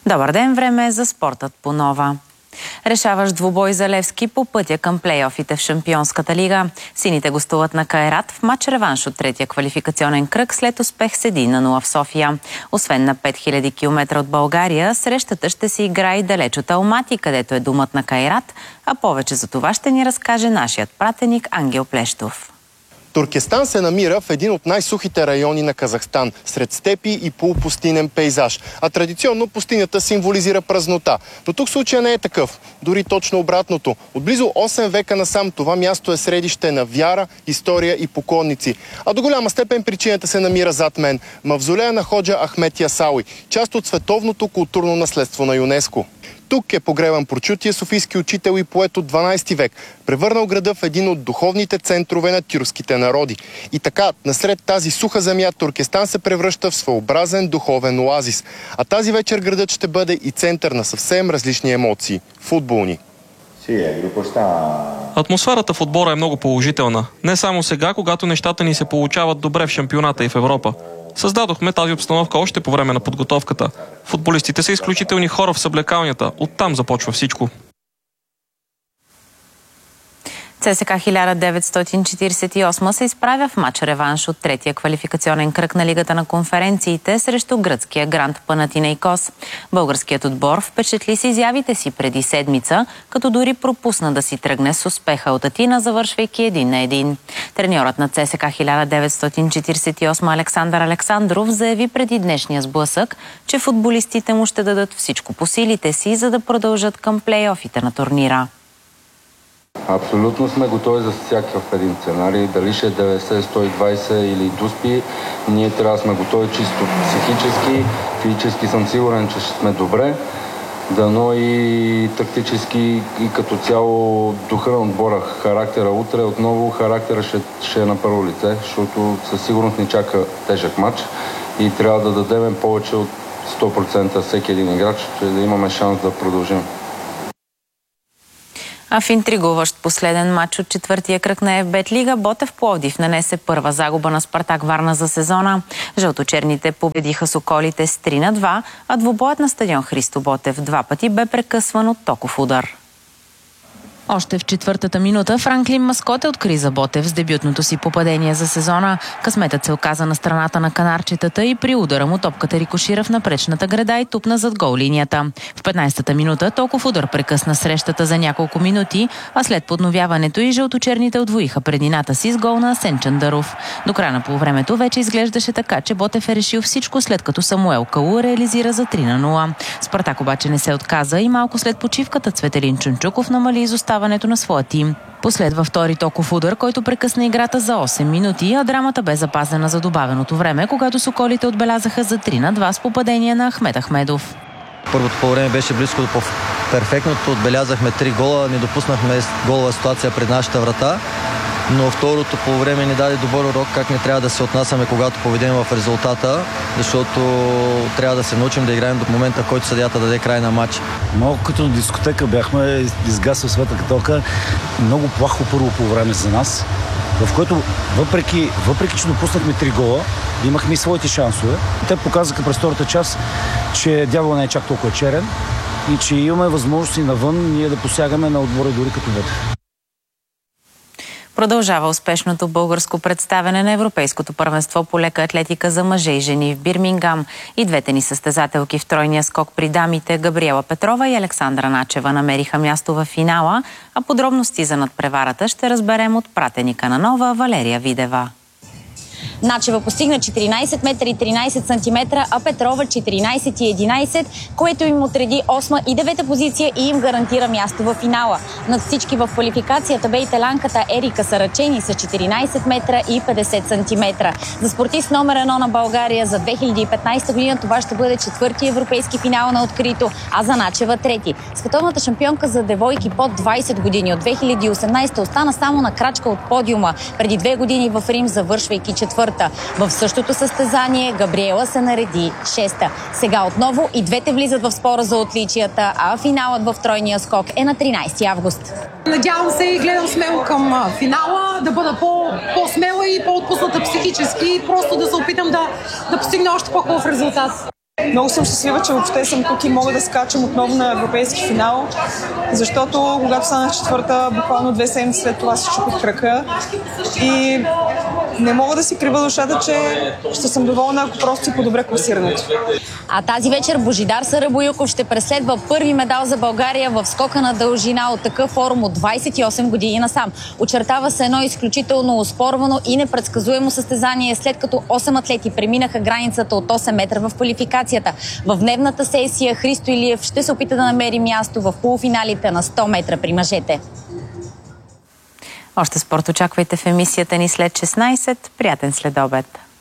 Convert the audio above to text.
Добър ден, време е за спортът по Нова. Решаващ двубой за Левски по пътя към плейофите в Шампионската лига. Сините гостуват на Кайрат в матч реванш от третия квалификационен кръг след успех с 1-0 в София. Освен на 5000 км от България, срещата ще се играе и далеч от Алмати, където е домът на Кайрат, а повече за това ще ни разкаже нашият пратеник Ангел Плещов. Туркестан се намира в един от най-сухите райони на Казахстан, сред степи и полупустинен пейзаж. А традиционно пустинята символизира празнота. Но тук случая не е такъв. Дори точно обратното. От близо 8 века насам това място е средище на вяра, история и поклонници. А до голяма степен причината се намира зад мен. Мавзолея на ходжа Ахмед Ясауи, част от световното културно наследство на ЮНЕСКО. Тук е погребан прочутия софийски учител и поет от 12 век, превърнал града в един от духовните центрове на тюркските народи. И така, насред тази суха земя, Туркестан се превръща в своеобразен духовен оазис. А тази вечер градът ще бъде и център на съвсем различни емоции – футболни. Атмосферата в отбора е много положителна. Не само сега, когато нещата ни се получават добре в шампионата и в Европа. Създадохме тази обстановка още по време на подготовката. Футболистите са изключителни хора в съблекалнята. Оттам започва всичко. ЦСКА 1948 се изправя в матч реванш от третия квалификационен кръг на Лигата на конференциите срещу гръцкия Гранд Панатинейкос. Българският отбор впечатли с изявите си преди седмица, като дори пропусна да си тръгне с успеха от Атина, завършвайки 1-1. Треньорът на ЦСКА 1948 Александър Александров заяви преди днешния сблъсък, че футболистите му ще дадат всичко по силите си, за да продължат към плейофите на турнира. Абсолютно сме готови за всякакъв един сценарий. Дали ще е 90-120 или дуспи, ние трябва да сме готови чисто психически. Физически съм сигурен, че ще сме добре. Дано и тактически и като цяло духа на отбора, характера утре, отново характера ще е на първо лице, защото със сигурност ни чака тежък матч и трябва да дадем повече от 100% всеки един играч, че да имаме шанс да продължим. А в интригуващ последен матч от четвъртия кръг на ФБ Лига, Ботев Пловдив нанесе първа загуба на Спартак Варна за сезона. Жълточерните победиха Соколите с 3-2, а двубоят на стадион Христо Ботев 2 пъти бе прекъсван от токов удар. Още в четвъртата минута Франклин Маскоте откри за Ботев с дебютното си попадение за сезона. Късметът се оказа на страната на канарчетата и при удара му топката рикошира в напречната греда и тупна зад гол линията. В 15-та минута токов удар прекъсна срещата за няколко минути, а след подновяването и жълточерните отвоиха предината си с гол на Асен Чандаров. До края на полувремето вече изглеждаше така, че Ботев е решил всичко, след като Самуел Калу реализира за 3-0. Спартак обаче не се отказа и малко след почивката Цветелин Чунчуков намали изоставането на своя тим. Последва втори токов удар, който прекъсна играта за 8 минути, а драмата бе запазена за добавеното време, когато Соколите отбелязаха за 3-2 с попадение на Ахмед Ахмедов. Първото полувреме беше близко до перфектното. Отбелязахме 3 гола, не допуснахме голова ситуация пред нашата врата. Но второто полувреме ни даде добър урок как не трябва да се отнасяме, когато поведем в резултата, защото трябва да се научим да играем до момента, в който съдията даде край на матч. Малко като дискотека бяхме, изгасва света каталка. Много плахо първо полувреме за нас, в което въпреки че допуснахме 3 гола, имахме и своите шансове. Те показаха през втората част, че дявол не е чак толкова черен и че имаме възможности навън ние да посягаме на отбора дори като Ботев. Продължава успешното българско представяне на Европейското първенство по лека атлетика за мъже и жени в Бирмингам. И двете ни състезателки в тройния скок при дамите Габриела Петрова и Александра Начева намериха място в финала, а подробности за надпреварата ще разберем от пратеника на Нова Валерия Видева. Начева постигна 14 метра и 13 сантиметра, а Петрова 14 и 11, което им отреди 8 и 9 позиция и им гарантира място в финала. Над всички в квалификацията бе италянката Ерика Сарачени с 14 метра и 50 сантиметра. За спортист номер 1 на България за 2015 година това ще бъде четвърти европейски финал на открито, а за Начева трети. Световната шампионка за девойки под 20 години от 2018 остана само на крачка от подиума. Преди 2 години в Рим, завършвайки четвърта. В същото състезание Габриела се нареди 6-та. Сега отново и двете влизат в спора за отличията, а финалът в тройния скок е на 13 август. Надявам се и гледам смело към финала, да бъда по-смела и по-отпусната психически и просто да се опитам да постигна още по-хубав резултат. Много съм щастлива, че въобще съм тук и мога да скачам отново на европейски финал, защото когато станах четвърта, буквално 2 седмици след това си чупих крака и не мога да си крива душата, че ще съм доволна, ако просто си подобря класирането. А тази вечер Божидар Сарабоюков ще преследва първи медал за България в скока на дължина от такъв форум от 28 години насам. Очертава се едно изключително оспорвано и непредсказуемо състезание, след като 8 атлети преминаха границата от 8 метра в квалификацията. В дневната сесия Христо Илиев ще се опита да намери място в полуфиналите на 100 метра при мъжете. Още спорт очаквайте в емисията ни след 16. Приятен следобед!